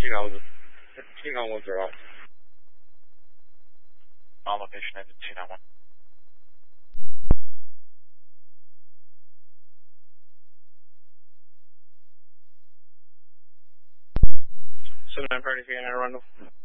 29110. On location ended 291. So 9 Party Vienna Arundel.